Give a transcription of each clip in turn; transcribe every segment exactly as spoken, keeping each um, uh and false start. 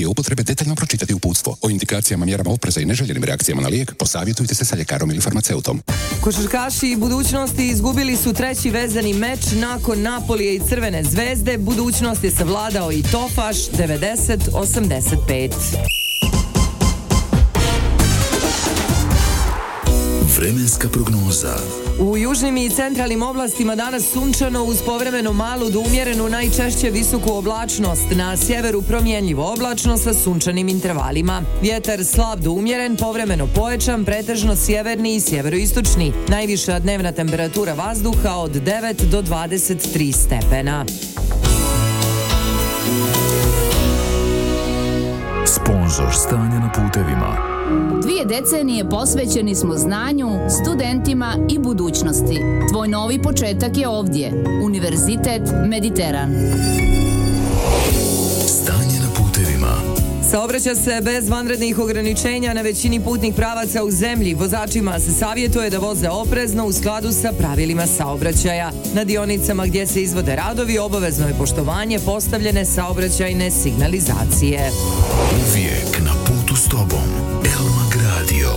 upotrebe detaljno pročitati uputstvo. O indikacijama, mjerama opreza i neželjenim reakcijama na lijek posavjetujte se sa ljekarom ili farmaceutom. Košarkaši budućnosti izgubili su treći vezani meč nakon Napolija i Crvene zvezde. Budućnost je savladao i Tofaš devedeset osamdeset pet. Vremenska prognoza. U južnim i centralnim oblastima danas sunčano uz povremeno malu do umjerenu, najčešće visoku oblačnost. Na sjeveru promjenjivo oblačno sa sunčanim intervalima. Vjetar slab do umjeren, povremeno pojačan, pretežno sjeverni i sjeveroistočni. Najviša dnevna temperatura vazduha od devet do dvadeset tri stepena. Sponzor stanja na putevima. Dvije decenije posvećeni smo znanju, studentima i budućnosti. Tvoj novi početak je ovdje. Univerzitet Mediteran. Stanje na putevima. Saobraća se bez vanrednih ograničenja na većini putnih pravaca u zemlji. Vozačima se savjetuje da voze oprezno u skladu sa pravilima saobraćaja. Na dionicama gdje se izvode radovi obavezno je poštovanje postavljene saobraćajne signalizacije. Uvijek na putu s tobom. Elmag Radio.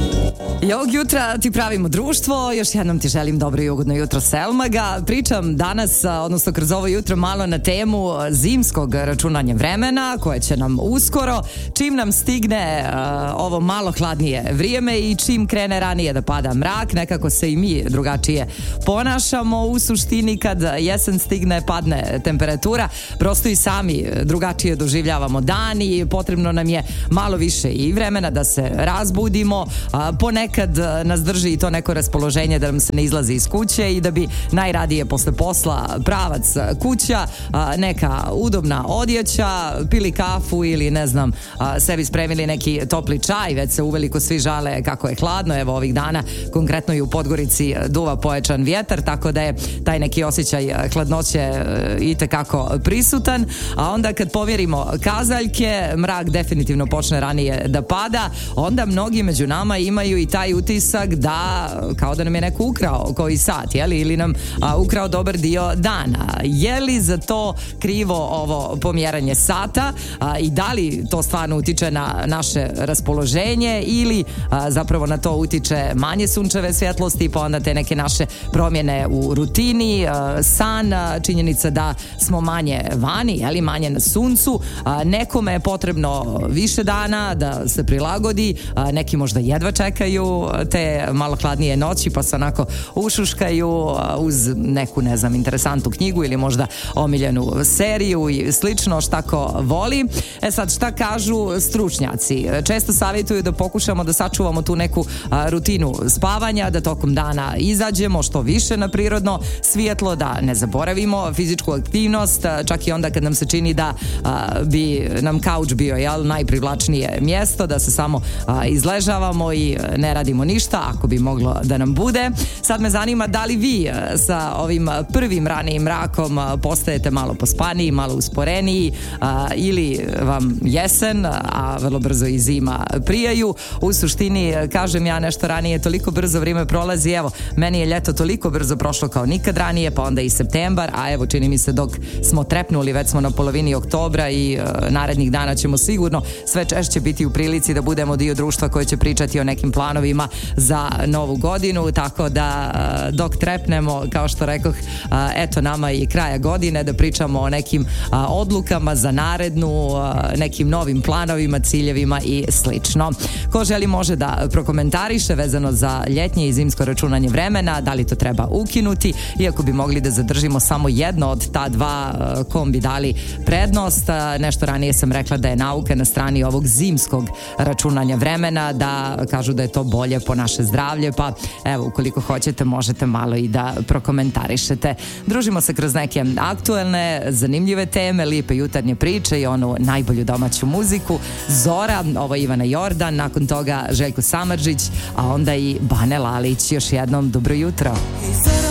I ovog jutra ti pravimo društvo, još jednom ti želim dobro i ugodno jutro s Elmaga. Pričam danas, odnosno kroz ovo jutro, malo na temu zimskog računanja vremena, koje će nam uskoro, čim nam stigne uh, ovo malo hladnije vrijeme i čim krene ranije da pada mrak, nekako se i mi drugačije ponašamo. U suštini kad jesen stigne, padne temperatura, prosto i sami drugačije doživljavamo dan i potrebno nam je malo više i vremena da se razbudimo, uh, ponekad kad nas drži i to neko raspoloženje da nam se ne izlazi iz kuće i da bi najradije posle posla pravac kuća, neka udobna odjeća, pili kafu ili ne znam, sebi spremili neki topli čaj, već se uveliko svi žale kako je hladno, evo ovih dana konkretno i u Podgorici duva pojačan vjetar, tako da je taj neki osjećaj hladnoće itekako prisutan, a onda kad povjerimo kazaljke, mrak definitivno počne ranije da pada, onda mnogi među nama imaju i taj utisak da kao da nam je neko ukrao koji sat, jeli, ili nam a, ukrao dobar dio dana. Je li za to krivo ovo pomjeranje sata a, i da li to stvarno utiče na naše raspoloženje ili a, zapravo na to utiče manje sunčeve svjetlosti, pa onda te neke naše promjene u rutini, a, san, a, činjenica da smo manje vani, jeli, manje na suncu, a, nekome je potrebno više dana da se prilagodi, a, neki možda jedva čekaju te malo hladnije noći pa se onako ušuškaju uz neku, ne znam, interesantnu knjigu ili možda omiljenu seriju i slično, šta ko voli. E sad, šta kažu stručnjaci? Često savjetuju da pokušamo da sačuvamo tu neku a, rutinu spavanja, da tokom dana izađemo što više na prirodno svjetlo, da ne zaboravimo fizičku aktivnost, a, čak i onda kad nam se čini da a, bi nam kauč bio, jel, najprivlačnije mjesto, da se samo a, izležavamo i ne radimo ništa, ako bi moglo da nam bude. Sad me zanima da li vi sa ovim prvim ranijim mrakom postajete malo pospaniji, malo usporeniji, a, ili vam jesen, a vrlo brzo i zima prijaju. U suštini, kažem ja, nešto ranije toliko brzo vrijeme prolazi, evo, meni je ljeto toliko brzo prošlo kao nikad ranije, pa onda i septembar, a evo, čini mi se dok smo trepnuli, već smo na polovini oktobra i e, narednih dana ćemo sigurno sve češće biti u prilici da budemo dio društva koje će pričati o nekim planovima za novu godinu, tako da dok trepnemo, kao što rekoh, eto nama i kraja godine da pričamo o nekim odlukama za narednu, nekim novim planovima, ciljevima i slično. Ko želi može da prokomentariše vezano za ljetnje i zimsko računanje vremena, da li to treba ukinuti, iako bi mogli da zadržimo samo jedno od ta dva, kom bi dali prednost. Nešto ranije sam rekla da je nauka na strani ovog zimskog računanja vremena, da kažu da je to bolje po naše zdravlje, pa evo, ukoliko hoćete možete malo i da prokomentarišete. Družimo se kroz neke aktuelne, zanimljive teme, lijepe jutarnje priče i onu najbolju domaću muziku. Zora, ovo je Ivana Jordan, nakon toga Željko Samardžić, a onda i Bane Lalić. Još jednom dobro jutro.